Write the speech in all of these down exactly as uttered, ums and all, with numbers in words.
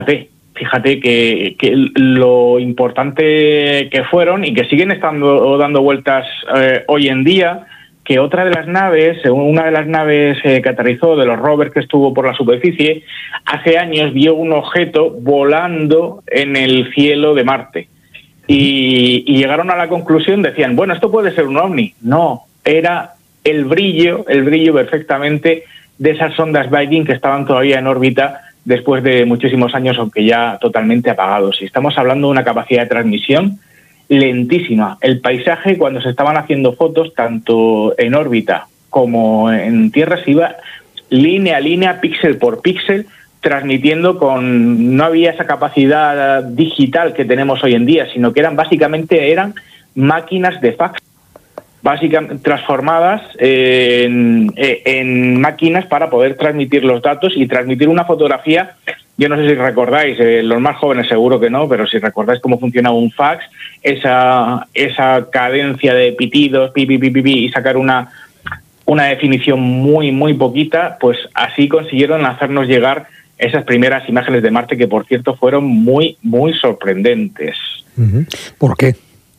Fíjate que, que lo importante que fueron y que siguen estando dando vueltas eh, hoy en día, que otra de las naves, una de las naves eh, que aterrizó, de los rovers que estuvo por la superficie, hace años vio un objeto volando en el cielo de Marte. Y, y llegaron a la conclusión, decían, bueno, esto puede ser un ovni. No, era el brillo, el brillo perfectamente de esas sondas Viking que estaban todavía en órbita después de muchísimos años, aunque ya totalmente apagados. Y estamos hablando de una capacidad de transmisión lentísima. El paisaje, cuando se estaban haciendo fotos, tanto en órbita como en tierra, se iba línea a línea, píxel por píxel, transmitiendo con... No había esa capacidad digital que tenemos hoy en día, sino que eran básicamente eran máquinas de fax, básicamente transformadas en, en máquinas para poder transmitir los datos y transmitir una fotografía. Yo no sé si recordáis, eh, los más jóvenes seguro que no, pero si recordáis cómo funcionaba un fax, esa esa cadencia de pitidos, pi, pi, pi, pi, pi, y sacar una, una definición muy, muy poquita, pues así consiguieron hacernos llegar esas primeras imágenes de Marte, que por cierto fueron muy, muy sorprendentes. ¿Por qué?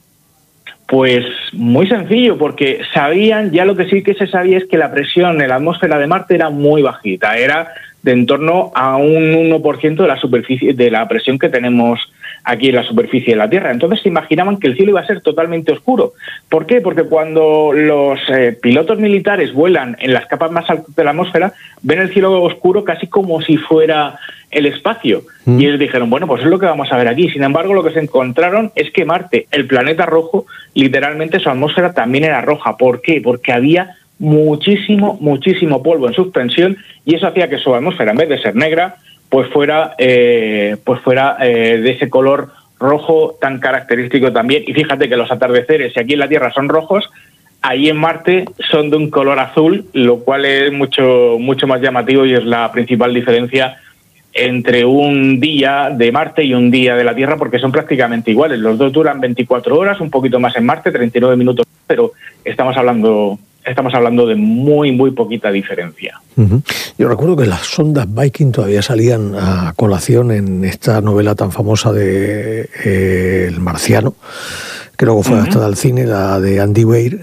Pues muy sencillo, porque sabían, ya lo que sí que se sabía es que la presión en la atmósfera de Marte era muy bajita, era de en torno a un uno por ciento de la superficie, de la presión que tenemos aquí en la superficie de la Tierra. Entonces se imaginaban que el cielo iba a ser totalmente oscuro. ¿Por qué? Porque cuando los eh, pilotos militares vuelan en las capas más altas de la atmósfera, ven el cielo oscuro casi como si fuera el espacio. Mm. Y ellos dijeron, bueno, pues es lo que vamos a ver aquí. Sin embargo, lo que se encontraron es que Marte, el planeta rojo, literalmente su atmósfera también era roja. ¿Por qué? Porque había muchísimo, muchísimo polvo en suspensión, y eso hacía que su atmósfera, en vez de ser negra, pues fuera, eh, pues fuera eh, de ese color rojo tan característico también. Y fíjate que los atardeceres, si aquí en la Tierra son rojos, ahí en Marte son de un color azul, lo cual es mucho, mucho más llamativo y es la principal diferencia entre un día de Marte y un día de la Tierra, porque son prácticamente iguales. Los dos duran veinticuatro horas, un poquito más en Marte, treinta y nueve minutos, pero estamos hablando... Estamos hablando de muy, muy poquita diferencia. Uh-huh. Yo recuerdo que las sondas Viking todavía salían a colación en esta novela tan famosa de eh, El Marciano, que luego fue uh-huh. hasta al cine, la de Andy Weir,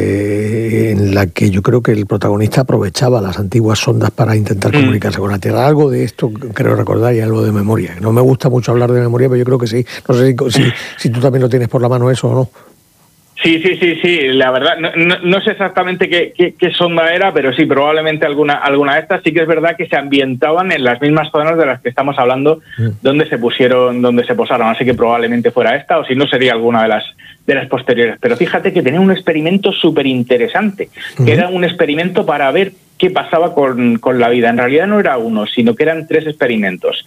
eh, en la que yo creo que el protagonista aprovechaba las antiguas sondas para intentar uh-huh. comunicarse con la Tierra. Algo de esto creo recordar y algo de memoria. No me gusta mucho hablar de memoria, pero yo creo que sí. No sé si, si, si tú también lo tienes por la mano eso o no. Sí, sí, sí, sí, la verdad, no, no, no sé exactamente qué, qué, qué sonda era, pero sí, probablemente alguna alguna de estas. Sí que es verdad que se ambientaban en las mismas zonas de las que estamos hablando, mm. donde se pusieron, donde se posaron, así que probablemente fuera esta, o si no sería alguna de las de las posteriores. Pero fíjate que tenía un experimento súper interesante, mm. que era un experimento para ver qué pasaba con, con la vida. En realidad no era uno, sino que eran tres experimentos.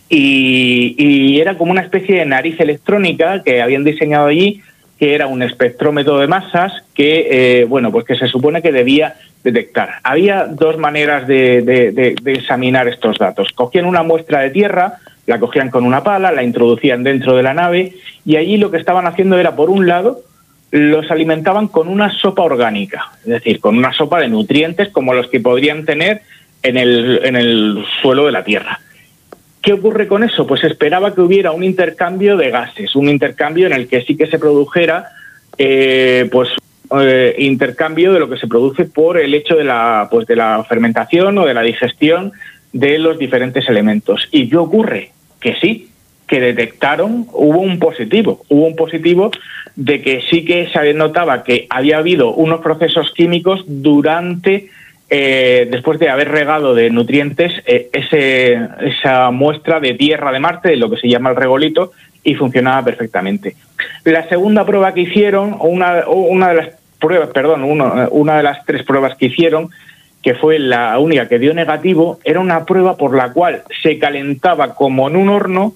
Y, y era como una especie de nariz electrónica que habían diseñado allí, que era un espectrómetro de masas que, eh, bueno, pues que se supone que debía detectar. Había dos maneras de, de, de, de examinar estos datos. Cogían una muestra de tierra, la cogían con una pala, la introducían dentro de la nave, y allí lo que estaban haciendo era, por un lado, los alimentaban con una sopa orgánica, es decir, con una sopa de nutrientes como los que podrían tener en el, en el suelo de la Tierra. ¿Qué ocurre con eso? Pues esperaba que hubiera un intercambio de gases, un intercambio en el que sí que se produjera eh, pues eh, intercambio de lo que se produce por el hecho de la pues de la fermentación o de la digestión de los diferentes elementos. ¿Y qué ocurre? Que sí, que detectaron, hubo un positivo, hubo un positivo de que sí que se notaba que había habido unos procesos químicos durante Eh, después de haber regado de nutrientes eh, ese, esa muestra de tierra de Marte, de lo que se llama el regolito, y funcionaba perfectamente. La segunda prueba que hicieron, o una, o una de las pruebas, perdón, uno, una de las tres pruebas que hicieron, que fue la única que dio negativo, era una prueba por la cual se calentaba como en un horno,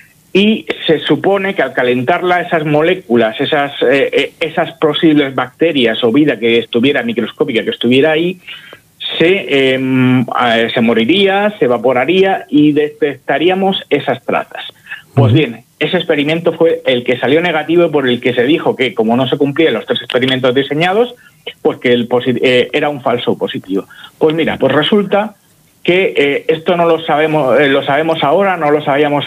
y se supone que al calentarla, esas moléculas, esas, eh, esas posibles bacterias o vida que estuviera microscópica, que estuviera ahí, se, eh, se moriría, se evaporaría y detectaríamos esas trazas. Pues bien, ese experimento fue el que salió negativo, por el que se dijo que, como no se cumplían los tres experimentos diseñados, pues que el posit- eh, era un falso positivo. Pues mira, pues resulta que eh, esto no lo sabemos, eh, lo sabemos ahora, no lo sabíamos